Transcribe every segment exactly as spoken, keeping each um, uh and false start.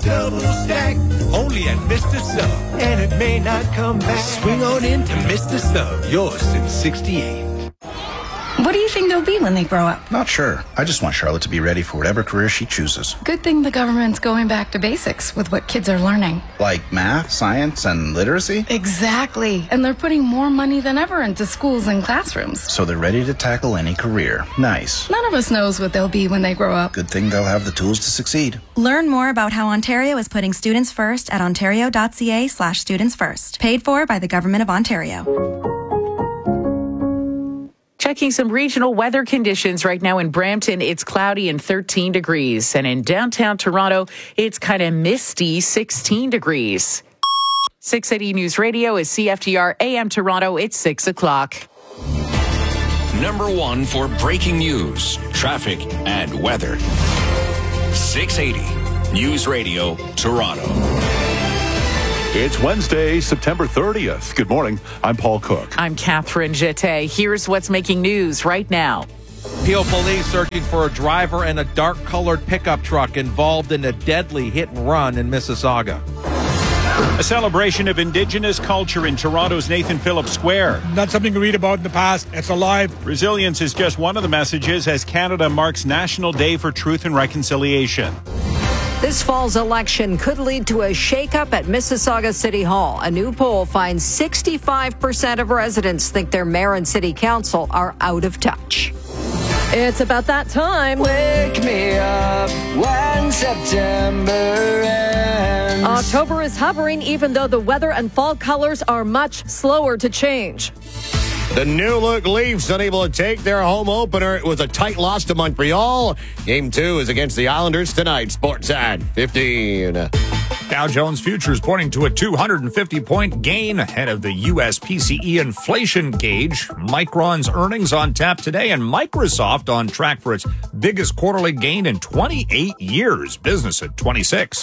double stack. Only at Mister Sub. And it may not come back. Swing on into Mister Sub. Yours since sixty-eight. What do you think they'll be when they grow up? Not sure. I just want Charlotte to be ready for whatever career she chooses. Good thing the government's going back to basics with what kids are learning. Like math, science, and literacy? Exactly. And they're putting more money than ever into schools and classrooms. So they're ready to tackle any career. Nice. None of us knows what they'll be when they grow up. Good thing they'll have the tools to succeed. Learn more about how Ontario is putting students first at ontario.ca slash students first. Paid for by the Government of Ontario. Checking some regional weather conditions right now in Brampton. It's cloudy and thirteen degrees. And in downtown Toronto, it's kind of misty, sixteen degrees. six eighty News Radio is C F T R A M Toronto. It's six o'clock. Number one for breaking news, traffic, and weather. six eighty News Radio Toronto. It's Wednesday, September thirtieth. Good morning. I'm Paul Cook. I'm Catherine Jeté. Here's what's making news right now. Peel police searching for a driver in a dark-colored pickup truck involved in a deadly hit-and-run in Mississauga. A celebration of Indigenous culture in Toronto's Nathan Phillips Square. Not something we read about in the past. It's alive. Resilience is just one of the messages as Canada marks National Day for Truth and Reconciliation. This fall's election could lead to a shakeup at Mississauga City Hall. A new poll finds sixty-five percent of residents think their mayor and city council are out of touch. It's about that time. Wake me up when September ends. October is hovering, even though the weather and fall colors are much slower to change. The new look Leafs unable to take their home opener. It was a tight loss to Montreal. Game two is against the Islanders tonight. Sportsnet fifteen. Dow Jones futures pointing to a two hundred fifty point gain ahead of the U S P C E inflation gauge. Micron's earnings on tap today, and Microsoft on track for its biggest quarterly gain in twenty-eight years. Business at twenty-six.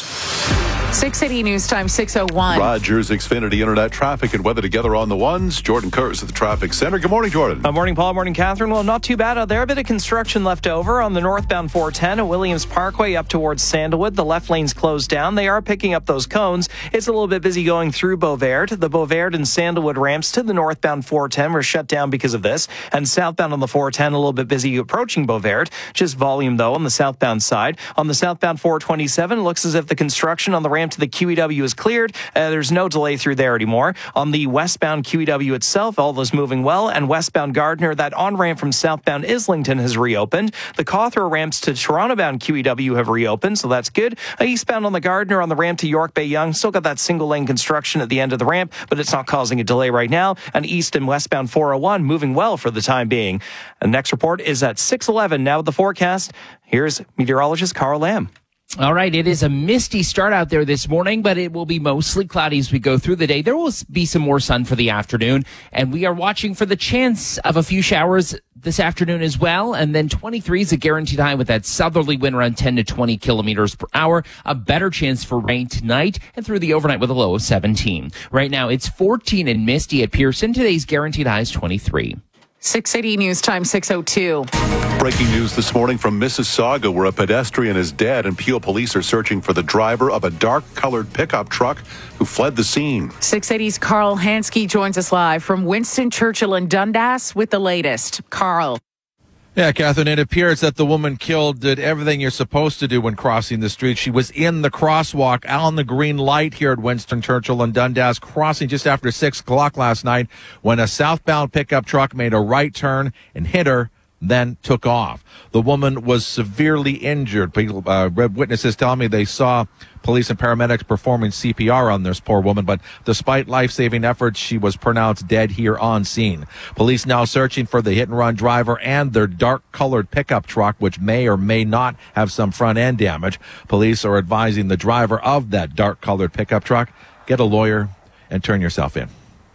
six eighty News Time, six oh one. Rogers Xfinity Internet traffic and weather together on the ones. Jordan Kurz at the traffic center. Good morning, Jordan. Good morning, Paul. Morning, Catherine. Well, not too bad out there. A bit of construction left over on the northbound four ten at Williams Parkway up towards Sandalwood. The left lane's closed down. They are picking up those cones. It's a little bit busy going through Beauvert. The Beauvert and Sandalwood ramps to the northbound four ten were shut down because of this. And southbound on the four ten, a little bit busy approaching Beauvert. Just volume, though, on the southbound side. On the southbound four twenty-seven, it looks as if the construction on the ramp to the Q E W is cleared. Uh, there's no delay through there anymore. On the westbound Q E W itself, all those moving well. And westbound Gardner, that on-ramp from southbound Islington has reopened. The Cawthra ramps to Toronto-bound Q E W have reopened, so that's good. Uh, eastbound on the Gardner on the ramp to York Bay Yonge, still got that single-lane construction at the end of the ramp, but it's not causing a delay right now. And east and westbound four oh one moving well for the time being. The next report is at six eleven. Now with the forecast, here's meteorologist Carl Lamb. All right, it is a misty start out there this morning, but it will be mostly cloudy as we go through the day. There will be some more sun for the afternoon, and we are watching for the chance of a few showers this afternoon as well. And then twenty-three is a guaranteed high with that southerly wind around ten to twenty kilometers per hour. A better chance for rain tonight and through the overnight with a low of seventeen. Right now, it's fourteen and misty at Pearson. Today's guaranteed high is twenty-three. six eighty News Time, six oh two. Breaking news this morning from Mississauga, where a pedestrian is dead and Peel police are searching for the driver of a dark-colored pickup truck who fled the scene. six eighty's Carl Hansky joins us live from Winston Churchill and Dundas with the latest. Carl. Yeah, Catherine, it appears that the woman killed did everything you're supposed to do when crossing the street. She was in the crosswalk on the green light here at Winston Churchill and Dundas, crossing just after six o'clock last night when a southbound pickup truck made a right turn and hit her, then took off. The woman was severely injured. People, uh, witnesses tell me they saw police and paramedics performing C P R on this poor woman, but despite life-saving efforts, she was pronounced dead here on scene. Police now searching for the hit-and-run driver and their dark-colored pickup truck, which may or may not have some front-end damage. Police are advising the driver of that dark-colored pickup truck, get a lawyer and turn yourself in.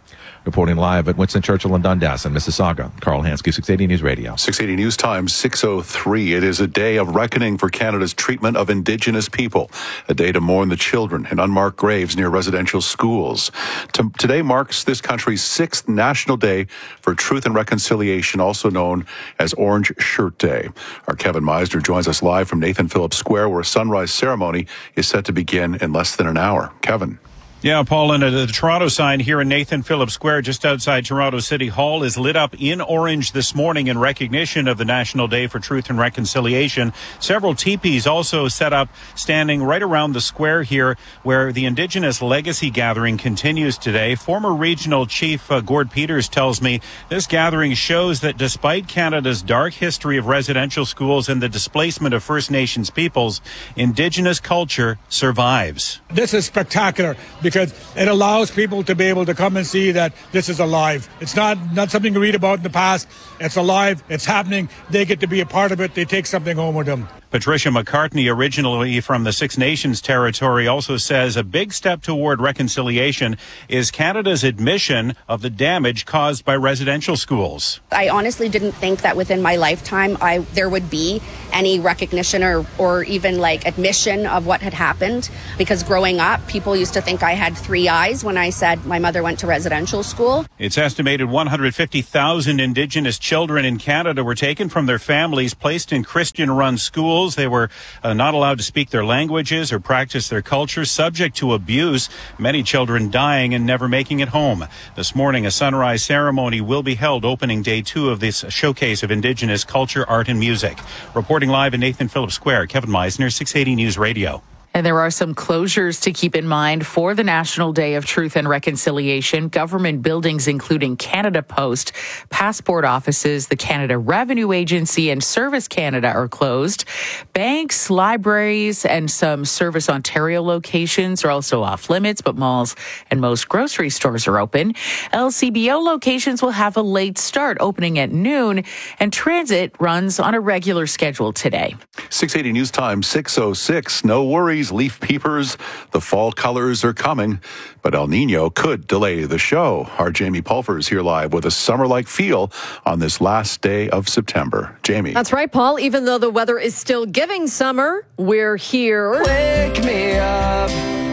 Reporting live at Winston Churchill and Dundas in Mississauga. Carl Hansky, six eighty News Radio. six eighty News Time, six oh three. It is a day of reckoning for Canada's treatment of Indigenous people. A day to mourn the children in unmarked graves near residential schools. To, today marks this country's sixth National Day for Truth and Reconciliation, also known as Orange Shirt Day. Our Kevin Meisner joins us live from Nathan Phillips Square, where a sunrise ceremony is set to begin in less than an hour. Kevin. Yeah, Paul, and the Toronto sign here in Nathan Phillips Square, just outside Toronto City Hall, is lit up in orange this morning in recognition of the National Day for Truth and Reconciliation. Several teepees also set up, standing right around the square here, where the Indigenous Legacy Gathering continues today. Former Regional Chief uh, Gord Peters tells me this gathering shows that despite Canada's dark history of residential schools and the displacement of First Nations peoples, Indigenous culture survives. This is spectacular, because it allows people to be able to come and see that this is alive. It's not, not something you read about in the past. It's alive. It's happening. They get to be a part of it. They take something home with them. Patricia McCartney, originally from the Six Nations territory, also says a big step toward reconciliation is Canada's admission of the damage caused by residential schools. I honestly didn't think that within my lifetime I there would be any recognition or, or even like admission of what had happened, because growing up, people used to think I had three eyes when I said my mother went to residential school. It's estimated one hundred fifty thousand Indigenous children in Canada were taken from their families, placed in Christian-run schools. They were uh, not allowed to speak their languages or practice their culture, subject to abuse, many children dying and never making it home. This morning, a sunrise ceremony will be held opening day two of this showcase of Indigenous culture, art, and music. Reporting live in Nathan Phillips Square, Kevin Meisner, six eighty News Radio. And there are some closures to keep in mind for the National Day of Truth and Reconciliation. Government buildings, including Canada Post, passport offices, the Canada Revenue Agency, and Service Canada are closed. Banks, libraries, and some Service Ontario locations are also off limits, but malls and most grocery stores are open. L C B O locations will have a late start, opening at noon, and transit runs on a regular schedule today. six eighty News Time, six oh six. No worries, leaf peepers. The fall colors are coming, but El Nino could delay the show. Our Jamie Pulver is here live with a summer-like feel on this last day of September. Jamie. That's right, Paul. Even though the weather is still giving summer, we're here. Wake me up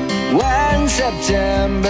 when September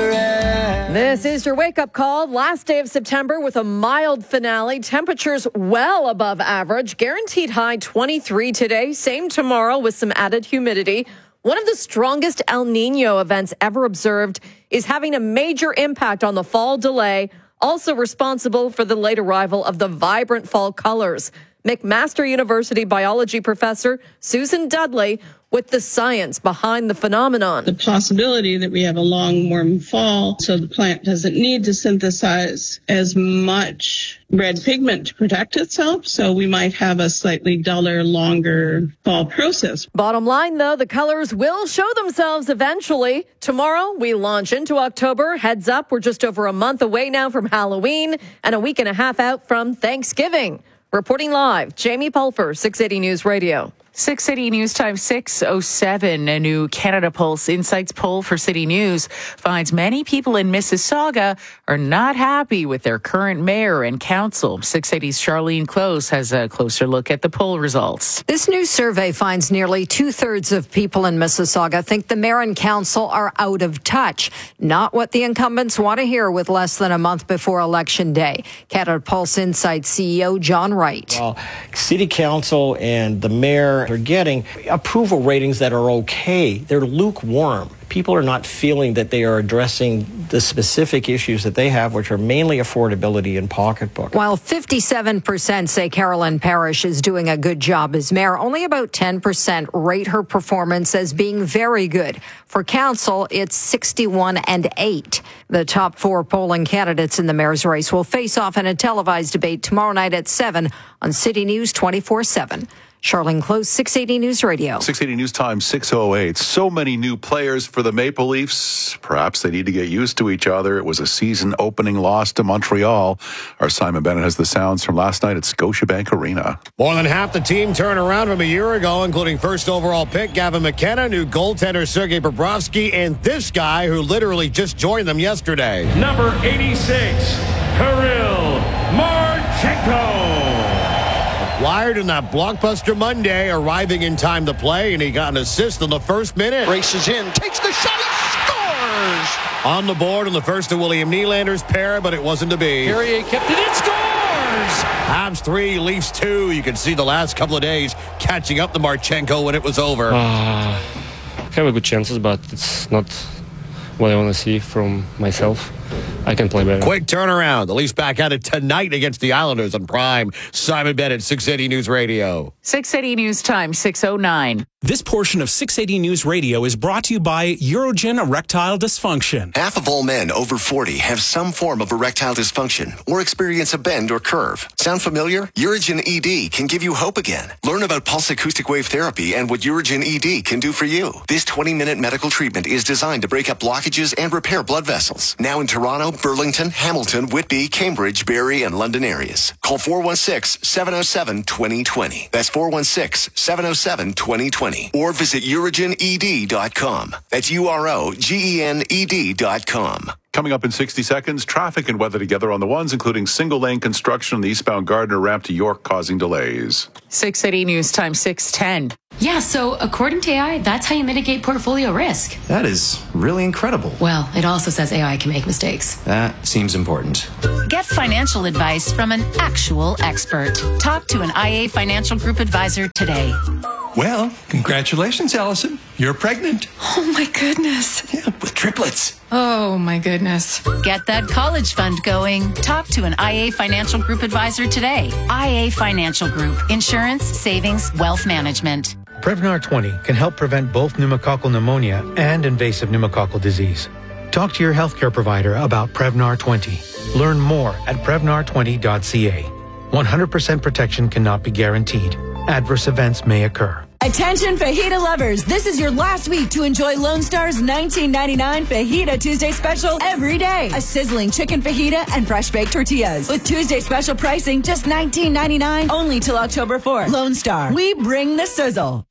ends. This is your wake-up call. Last day of September with a mild finale. Temperatures well above average. Guaranteed high twenty-three today. Same tomorrow with some added humidity. One of the strongest El Nino events ever observed is having a major impact on the fall delay. Also responsible for the late arrival of the vibrant fall colors. McMaster University biology professor Susan Dudley with the science behind the phenomenon. The possibility that we have a long, warm fall, so the plant doesn't need to synthesize as much red pigment to protect itself, so we might have a slightly duller, longer fall process. Bottom line, though, the colors will show themselves eventually. Tomorrow, we launch into October. Heads up, we're just over a month away now from Halloween and a week and a half out from Thanksgiving. Reporting live, Jamie Pulver, six eighty News Radio. six eighty News Time, six oh seven. A new Canada Pulse Insights poll for City News finds many people in Mississauga are not happy with their current mayor and council. six eighty's Charlene Close has a closer look at the poll results. This new survey finds nearly two-thirds of people in Mississauga think the mayor and council are out of touch. Not what the incumbents want to hear with less than a month before Election Day. Canada Pulse Insights C E O John Wright. Well, City Council and the mayor are getting approval ratings that are okay. They're lukewarm. People are not feeling that they are addressing the specific issues that they have, which are mainly affordability and pocketbook. While fifty-seven percent say Carolyn Parrish is doing a good job as mayor, only about ten percent rate her performance as being very good. For council, it's sixty-one and eight. The top four polling candidates in the mayor's race will face off in a televised debate tomorrow night at seven on City News twenty-four seven. Charlene Close, six eighty News Radio. six eighty News Time, six oh eight. So many new players for the Maple Leafs. Perhaps they need to get used to each other. It was a season-opening loss to Montreal. Our Simon Bennett has the sounds from last night at Scotiabank Arena. More than half the team turned around from a year ago, including first overall pick Gavin McKenna, new goaltender Sergei Bobrovsky, and this guy who literally just joined them yesterday. Number eighty-six, Kirill Marchenko. Wired in that blockbuster Monday, arriving in time to play, and he got an assist in the first minute. Races in, takes the shot, he scores! On the board on the first of William Nylander's pair, but it wasn't to be. Perrier kept it in, scores! Habs three, Leafs two. You can see the last couple of days catching up to Marchenko when it was over. Uh, have a good chances, but it's not what I want to see from myself. I can play better. Quick turnaround. The Leafs back at it tonight against the Islanders on Prime. Simon Bennett, six eighty News Radio. six eighty News Time, six oh nine. This portion of six eighty News Radio is brought to you by Urogen Erectile Dysfunction. Half of all men over forty have some form of erectile dysfunction or experience a bend or curve. Sound familiar? Urogen E D can give you hope again. Learn about pulse acoustic wave therapy and what Urogen E D can do for you. This twenty-minute medical treatment is designed to break up blockages and repair blood vessels. Now in Toronto, Burlington, Hamilton, Whitby, Cambridge, Barrie, and London areas. Call four one six, seven oh seven, two oh two oh. That's four one six, seven oh seven, two oh two oh. Or visit urogen e d dot com. That's U R O G E N E D dot com. Coming up in sixty seconds, traffic and weather together on the ones, including single-lane construction on the eastbound Gardner ramp to York causing delays. six eighty News Time, six ten. Yeah, so according to A I, that's how you mitigate portfolio risk. That is really incredible. Well, it also says A I can make mistakes. That seems important. Get financial advice from an actual expert. Talk to an I A Financial Group advisor today. Well, congratulations, Allison. You're pregnant. Oh, my goodness. Yeah, with triplets. Oh, my goodness. Get that college fund going. Talk to an I A Financial Group advisor today. I A Financial Group. Insurance, savings, wealth management. Prevnar twenty can help prevent both pneumococcal pneumonia and invasive pneumococcal disease. Talk to your healthcare provider about Prevnar twenty. Learn more at prevnar twenty dot c a. one hundred percent protection cannot be guaranteed. Adverse events may occur. Attention fajita lovers, this is your last week to enjoy Lone Star's nineteen ninety-nine Fajita Tuesday special every day. A sizzling chicken fajita and fresh baked tortillas. With Tuesday special pricing just nineteen ninety-nine only till October fourth. Lone Star, we bring the sizzle.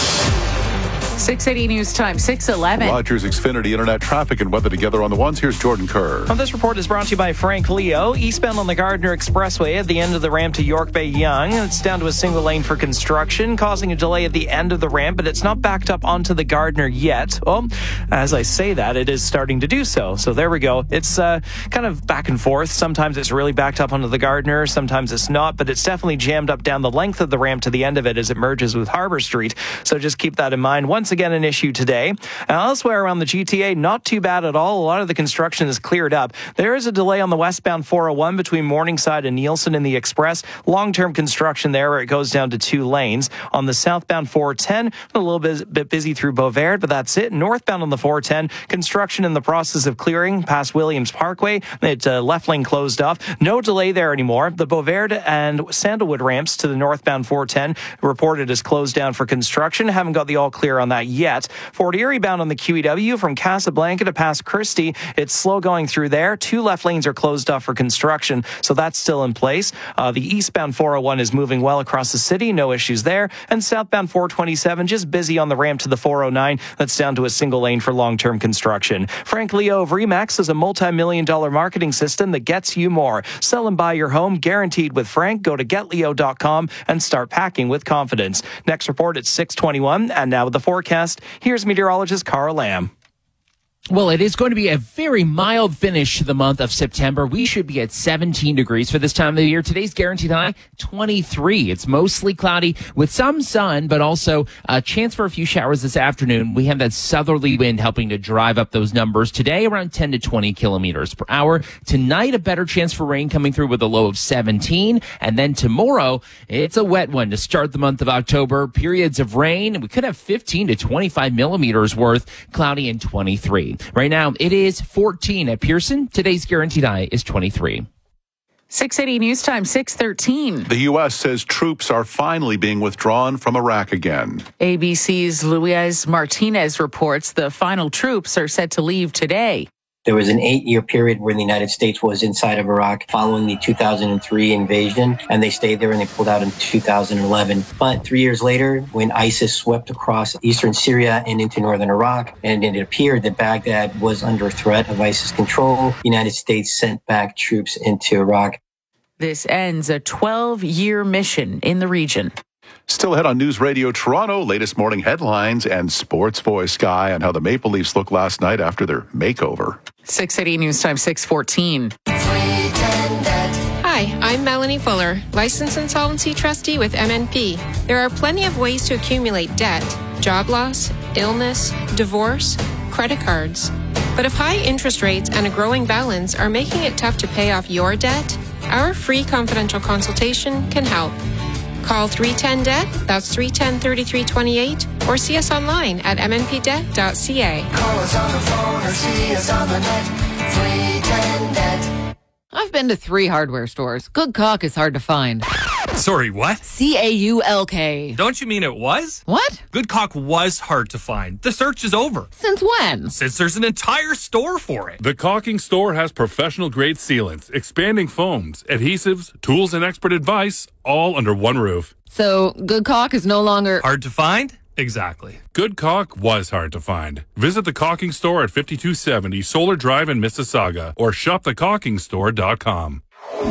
six eighty News Time, six eleven. Rogers Xfinity Internet traffic and weather together on the ones. Here's Jordan Kerr. Well, this report is brought to you by Frank Leo. Eastbound on the Gardner Expressway at the end of the ramp to York Bay Yonge. It's down to a single lane for construction, causing a delay at the end of the ramp, but it's not backed up onto the Gardner yet. Well, as I say that, it is starting to do so. So there we go. It's uh, kind of back and forth. Sometimes it's really backed up onto the Gardner, sometimes it's not, but it's definitely jammed up down the length of the ramp to the end of it as it merges with Harbor Street. So just keep that in mind. Once again, an issue today. Now, elsewhere around the G T A, not too bad at all. A lot of the construction is cleared up. There is a delay on the westbound four oh one between Morningside and Nielsen in the Express. Long-term construction there where it goes down to two lanes. On the southbound four ten, a little bit, bit busy through Beauvert, but that's it. Northbound on the four ten, construction in the process of clearing past Williams Parkway. It uh, left lane closed off. No delay there anymore. The Beauvert and Sandalwood ramps to the northbound four ten reported as closed down for construction. Haven't got the all clear on that yet. Fort Erie bound on the Q E W from Casablanca to past Christie. It's slow going through there. Two left lanes are closed off for construction, so that's still in place. Uh, the eastbound four oh one is moving well across the city. No issues there. And southbound four twenty-seven just busy on the ramp to the four oh nine. That's down to a single lane for long-term construction. Frank Leo of Remax is a multi-million dollar marketing system that gets you more. Sell and buy your home guaranteed with Frank. Go to get leo dot com and start packing with confidence. Next report at six twenty-one. And now with the forecast, here's meteorologist Carl Lamb. Well, it is going to be a very mild finish to the month of September. We should be at seventeen degrees for this time of the year. Today's guaranteed high, twenty-three. It's mostly cloudy with some sun, but also a chance for a few showers this afternoon. We have that southerly wind helping to drive up those numbers. Today, around ten to twenty kilometers per hour. Tonight, a better chance for rain coming through with a low of seventeen. And then tomorrow, it's a wet one to start the month of October. Periods of rain. We could have fifteen to twenty-five millimeters worth, cloudy and twenty-three. Right now, it is fourteen at Pearson. Today's guaranteed high is twenty-three. six eighty News Time, six thirteen. The U S says troops are finally being withdrawn from Iraq again. A B C's Luis Martinez reports the final troops are set to leave today. There was an eight-year period where the United States was inside of Iraq following the two thousand three invasion, and they stayed there and they pulled out in two thousand eleven. But three years later, when ISIS swept across eastern Syria and into northern Iraq, and it appeared that Baghdad was under threat of ISIS control, the United States sent back troops into Iraq. This ends a twelve-year mission in the region. Still ahead on News Radio Toronto, latest morning headlines and sports voice Sky on how the Maple Leafs looked last night after their makeover. six eighty News Time, six fourteen. Hi, I'm Melanie Fuller, licensed insolvency trustee with M N P. There are plenty of ways to accumulate debt: job loss, illness, divorce, credit cards. But if high interest rates and a growing balance are making it tough to pay off your debt, our free confidential consultation can help. Call three one zero D E B T, that's three one zero, three three two eight, or see us online at m n p debt dot c a. Call us on the phone or see us on the net, three one zero D E B T. I've been to three hardware stores. Good caulk is hard to find. Sorry, what? C A U L K. Don't you mean it was? What? Good caulk was hard to find. The search is over. Since when? Since there's an entire store for it. The Caulking Store has professional-grade sealants, expanding foams, adhesives, tools, and expert advice, all under one roof. So, good caulk is no longer... hard to find? Exactly. Good caulk was hard to find. Visit the Caulking Store at fifty-two seventy Solar Drive in Mississauga or shop the caulking store dot com.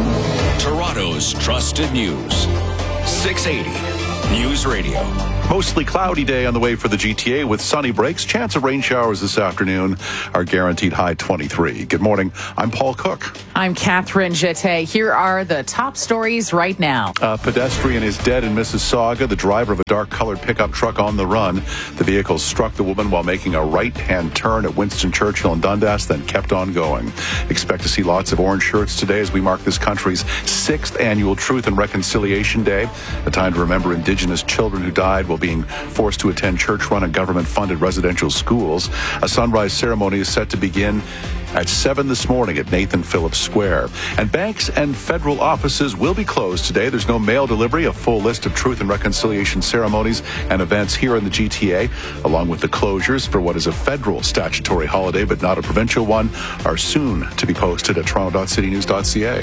Toronto's trusted news. six eighty News Radio. Mostly cloudy day on the way for the G T A with sunny breaks. Chance of rain showers this afternoon. Our guaranteed high twenty-three. Good morning. I'm Paul Cook. I'm Catherine Jette. Here are the top stories right now. A pedestrian is dead in Mississauga. The driver of a dark-colored pickup truck on the run. The vehicle struck the woman while making a right-hand turn at Winston Churchill and Dundas, then kept on going. Expect to see lots of orange shirts today as we mark this country's sixth annual Truth and Reconciliation Day, a time to remember Indigenous children who died while being forced to attend church-run and government-funded residential schools. A sunrise ceremony is set to begin at seven this morning at Nathan Phillips Square. And banks and federal offices will be closed today. There's no mail delivery. A full list of Truth and Reconciliation ceremonies and events here in the G T A, along with the closures for what is a federal statutory holiday but not a provincial one, are soon to be posted at toronto dot city news dot c a.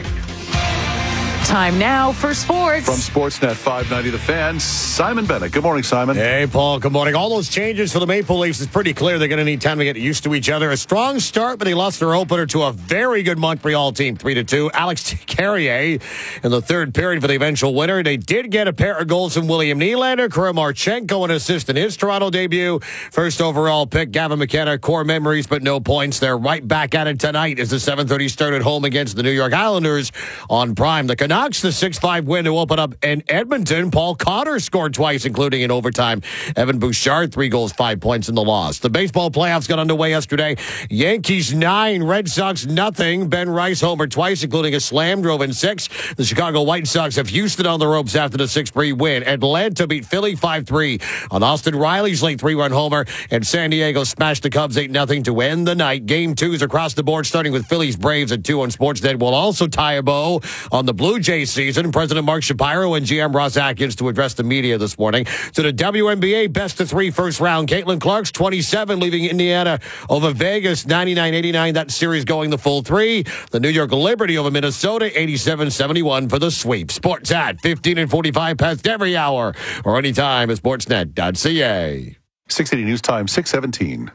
Time now for sports. From Sportsnet five ninety The Fan, Simon Bennett. Good morning, Simon. Hey, Paul. Good morning. All those changes for the Maple Leafs, it's pretty clear they're going to need time to get used to each other. A strong start, but they lost their opener to a very good Montreal team, three to two. Alex Carrier in the third period for the eventual winner. They did get a pair of goals from William Nylander. Kirimarchenko, an assist in his Toronto debut. First overall pick, Gavin McKenna, core memories, but no points. They're right back at it tonight as the seven thirty start at home against the New York Islanders on Prime. The Canucks, the six five win to open up in Edmonton. Paul Cotter scored twice, including in overtime. Evan Bouchard, three goals, five points in the loss. The baseball playoffs got underway yesterday. Yankees nine, Red Sox nothing. Ben Rice homered twice, including a slam, drove in six. The Chicago White Sox have Houston on the ropes after the six three win. Atlanta beat Philly five three on Austin Riley's late three-run homer. And San Diego smashed the Cubs eight nothing to end the night. Game twos across the board, starting with Phillies Braves at two on Sportsnet. We'll also tie a bow on the Blue Jays season. President Mark Shapiro and G M Ross Atkins to address the media this morning. To the W N B A best of three first round. Caitlin Clark's twenty-seven, leaving Indiana over Vegas ninety-nine eighty-nine. That series going the full three. The New York Liberty over Minnesota eighty-seven seventy-one for the sweep. Sports at fifteen and forty-five past every hour or anytime at sportsnet dot c a. six eighty News Time, six seventeen.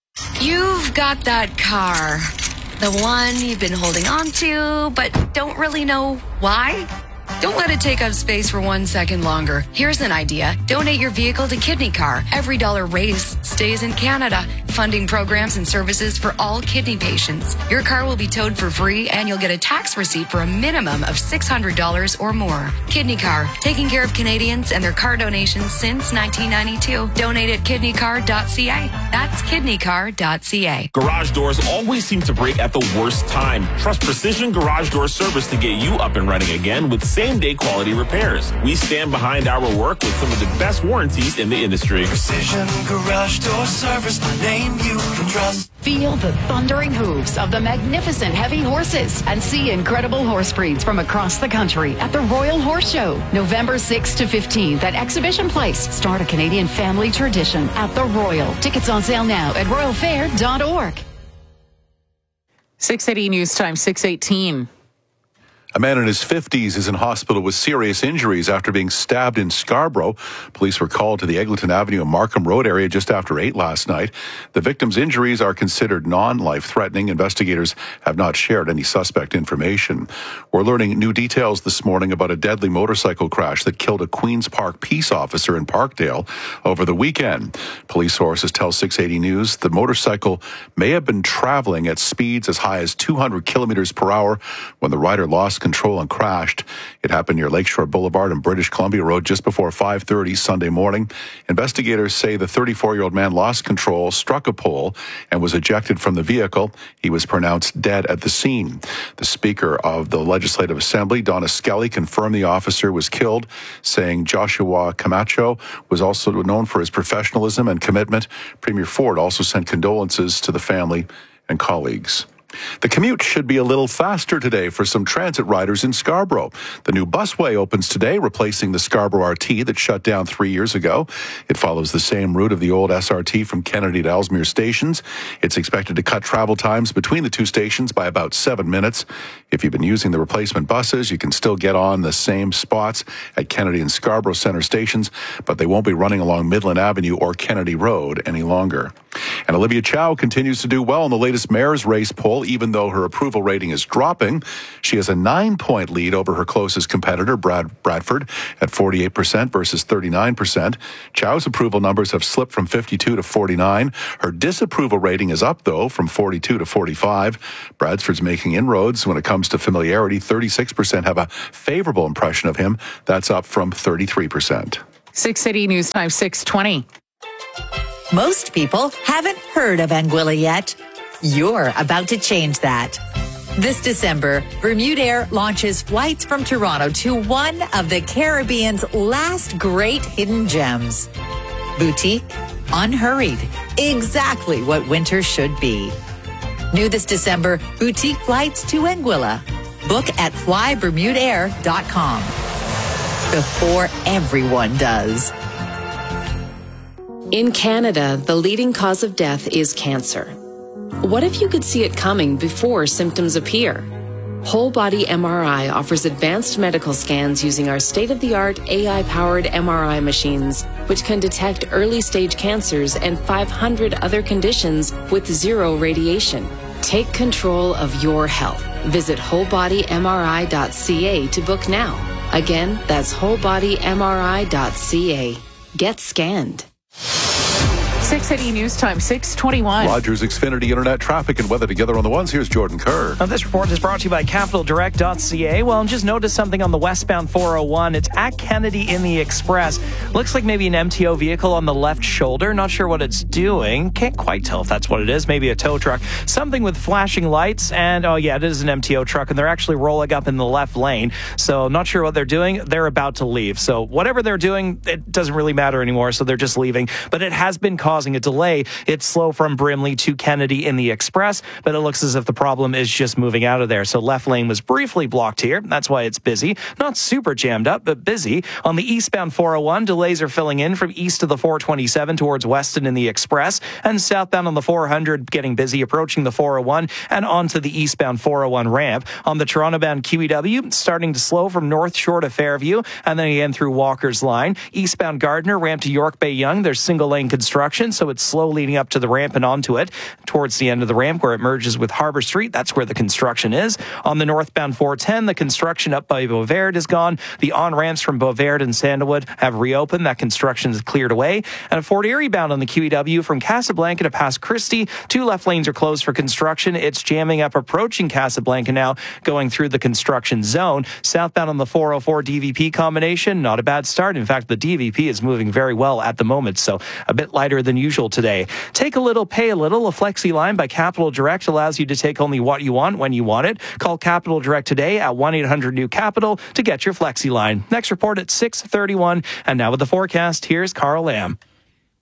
You've got that car. The one you've been holding on to, but don't really know why? Don't let it take up space for one second longer. Here's an idea. Donate your vehicle to Kidney Car. Every dollar raised stays in Canada, funding programs and services for all kidney patients. Your car will be towed for free, and you'll get a tax receipt for a minimum of six hundred dollars or more. Kidney Car, taking care of Canadians and their car donations since nineteen ninety-two. Donate at kidney car dot c a. That's kidney car dot c a. Garage doors always seem to break at the worst time. Trust Precision Garage Door Service to get you up and running again with same-day quality repairs. We stand behind our work with some of the best warranties in the industry. Precision Garage Door Service, a name you can Trust. Feel the thundering hooves of the magnificent heavy horses and see incredible horse breeds from across the country at the Royal Horse Show, November sixth to fifteenth at Exhibition Place. Start a Canadian family tradition at the Royal. Tickets on sale now at royal fair dot org. six eighty News Time, six eighteen. A man in his fifties is in hospital with serious injuries after being stabbed in Scarborough. Police were called to the Eglinton Avenue and Markham Road area just after eight last night. The victim's injuries are considered non-life-threatening. Investigators have not shared any suspect information. We're learning new details this morning about a deadly motorcycle crash that killed a Queen's Park peace officer in Parkdale over the weekend. Police sources tell six eighty News the motorcycle may have been traveling at speeds as high as two hundred kilometers per hour when the rider lost control and crashed. It happened near Lakeshore Boulevard and British Columbia Road just before five thirty Sunday morning. Investigators say the thirty-four-year-old man lost control, struck a pole, and was ejected from the vehicle. He was pronounced dead at the scene. The Speaker of the Legislative Assembly, Donna Skelly, confirmed the officer was killed, saying Joshua Camacho was also known for his professionalism and commitment. Premier Ford also sent condolences to the family and colleagues. The commute should be a little faster today for some transit riders in Scarborough. The new busway opens today, replacing the Scarborough R T that shut down three years ago. It follows the same route of the old S R T from Kennedy to Ellesmere stations. It's expected to cut travel times between the two stations by about seven minutes. If you've been using the replacement buses, you can still get on the same spots at Kennedy and Scarborough Centre stations, but they won't be running along Midland Avenue or Kennedy Road any longer. And Olivia Chow continues to do well in the latest mayor's race poll, even though her approval rating is dropping. She has a nine-point lead over her closest competitor, Brad Bradford, at forty-eight percent versus thirty-nine percent. Chow's approval numbers have slipped from fifty-two to forty-nine. Her disapproval rating is up, though, from forty-two to forty-five. Bradford's making inroads when it comes to familiarity. thirty-six percent have a favorable impression of him. That's up from thirty-three percent. six eighty News Time, six twenty. Most people haven't heard of Anguilla yet. You're about to change that. This December, Bermudair launches flights from Toronto to one of the Caribbean's last great hidden gems. Boutique, unhurried, exactly what winter should be. New this December, boutique flights to Anguilla. Book at fly bermudair dot com. Before everyone does. In Canada, the leading cause of death is cancer. What if you could see it coming before symptoms appear? Whole Body M R I offers advanced medical scans using our state-of-the-art A I-powered M R I machines, which can detect early-stage cancers and five hundred other conditions with zero radiation. Take control of your health. Visit whole body m r i dot c a to book now. Again, that's whole body m r i dot c a. Get scanned. six eighty News Time, six twenty-one. Rogers Xfinity Internet traffic and weather together on the ones. Here's Jordan Kerr. Now, this report is brought to you by capital direct dot c a. Well, and just notice something on the westbound four oh one. It's at Kennedy in the Express. Looks like maybe an M T O vehicle on the left shoulder. Not sure what it's doing. Can't quite tell if that's what it is. Maybe a tow truck. Something with flashing lights. And, oh, yeah, it is an M T O truck. And they're actually rolling up in the left lane. So not sure what they're doing. They're about to leave. So whatever they're doing, it doesn't really matter anymore. So they're just leaving. But it has been causing a delay. It's slow from Brimley to Kennedy in the Express, but it looks as if the problem is just moving out of there. So left lane was briefly blocked here. That's why it's busy. Not super jammed up, but busy. On the eastbound four oh one, delays are filling in from east of the four twenty-seven towards Weston in the Express, and southbound on the four hundred getting busy, approaching the four oh one and onto the eastbound four oh one ramp. On the Toronto-bound Q E W, starting to slow from North Shore to Fairview, and then again through Walker's Line. Eastbound Gardiner, ramp to York Bay Yonge. There's single lane construction, so it's slow leading up to the ramp and onto it. Towards the end of the ramp where it merges with Harbour Street, that's where the construction is. On the northbound four ten, the construction up by Beauvert is gone. The on-ramps from Beauvert and Sandalwood have reopened. That construction is cleared away. And at Fort Erie bound on the Q E W from Casablanca to past Christie, two left lanes are closed for construction. It's jamming up approaching Casablanca now, going through the construction zone. Southbound on the four oh four D V P combination, not a bad start. In fact, the D V P is moving very well at the moment, so a bit lighter than usual today. Take a little, pay a little. A Flexi line by Capital Direct allows you to take only what you want when you want it. Call Capital Direct today at one eight hundred new capital to get your Flexi line. Next report at six thirty-one. And now with the forecast, here's Carl Lamb.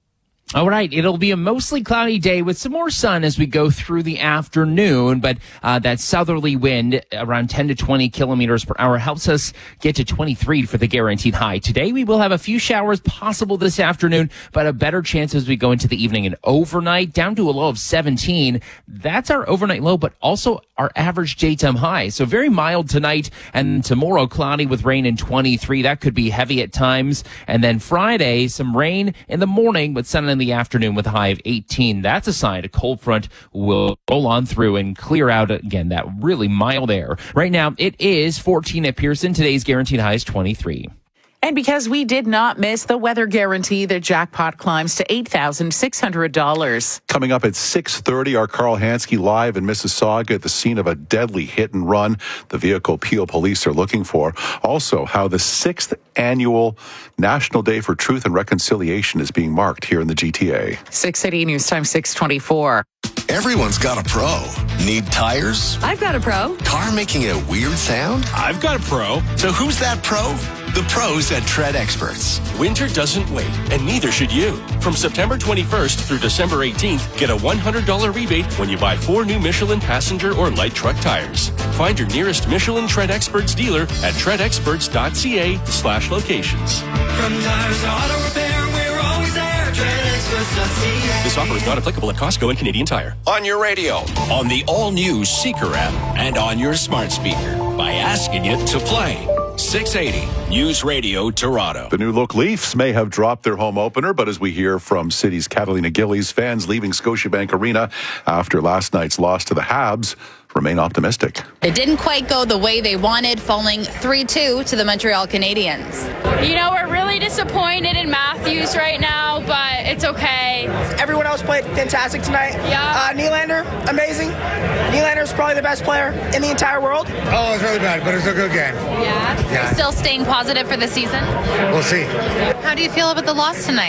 All right, it'll be a mostly cloudy day with some more sun as we go through the afternoon, but uh, that southerly wind around ten to twenty kilometers per hour helps us get to twenty-three for the guaranteed high. Today we will have a few showers possible this afternoon, but a better chance as we go into the evening and overnight, down to a low of seventeen. That's our overnight low, but also our average daytime high. So very mild tonight, and tomorrow cloudy with rain in twenty-three. That could be heavy at times. And then Friday, some rain in the morning with sun in the afternoon with a high of eighteen. That's a sign a cold front will roll on through and clear out again that really mild air. Right now, it is fourteen at Pearson. Today's guaranteed high is twenty-three. And because we did not miss the weather guarantee, the jackpot climbs to eight thousand six hundred dollars. Coming up at six thirty, our Carl Hansky live in Mississauga at the scene of a deadly hit and run the vehicle Peel police are looking for. Also, how the sixth annual National Day for Truth and Reconciliation is being marked here in the G T A. six eighty News Time six twenty-four. Everyone's got a pro. Need tires? I've got a pro. Car making a weird sound? I've got a pro. So who's that pro? The pros at Tread Experts. Winter doesn't wait, and neither should you. From September twenty-first through December eighteenth, get a one hundred dollars rebate when you buy four new Michelin passenger or light truck tires. Find your nearest Michelin Tread Experts dealer at treadexperts.ca slash locations. From tires to auto repair, we're always there. tread experts dot c a. This offer is not applicable at Costco and Canadian Tire. On your radio, on the all-new Seeker app, and on your smart speaker by asking it to play. six eighty News Radio Toronto. The new look Leafs may have dropped their home opener, but as we hear from City's Catalina Gillies, fans leaving Scotiabank Arena after last night's loss to the Habs remain optimistic. It didn't quite go the way they wanted, falling three two to the Montreal Canadiens. You know, we're really disappointed in Matthews right now, but it's okay. Everyone else played fantastic tonight. Yeah. Uh, Nylander, amazing. Nylander's probably the best player in the entire world. Oh, it's really bad, but it's a good game. Yeah. Yeah. Still staying positive for the season? We'll see. How do you feel about the loss tonight?